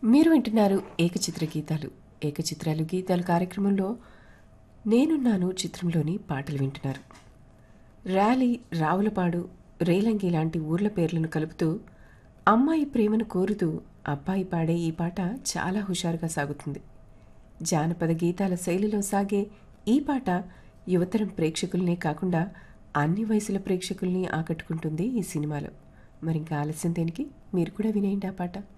మీరు వింటున్నారు ఏకచిత్ర గీతాలు. ఏకచిత్రాలు గీతాలు కార్యక్రమంలో నేనున్నాను చిత్రంలోని పాటలు వింటున్నారు. ర్యాలీ, రావులపాడు, రేలంగి లాంటి ఊర్ల పేర్లను కలుపుతూ అమ్మాయి ప్రేమను కోరుతూ అబ్బాయి పాడే ఈ పాట చాలా హుషారుగా సాగుతుంది. జానపద గీతాల శైలిలో సాగే ఈ పాట యువతరం ప్రేక్షకుల్నే కాకుండా అన్ని వయసుల ప్రేక్షకుల్ని ఆకట్టుకుంటుంది ఈ సినిమాలో. మరింకా ఆలస్యం దేనికి, మీరు కూడా వినేయండి ఆ పాట.